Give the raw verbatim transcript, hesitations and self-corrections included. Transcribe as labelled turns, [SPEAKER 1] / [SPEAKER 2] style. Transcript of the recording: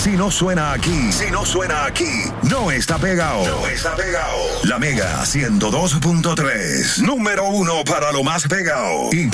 [SPEAKER 1] Si no suena aquí, si no suena aquí, no está pegado. No está pegado. La Mega ciento dos punto tres, número uno para lo más pegado.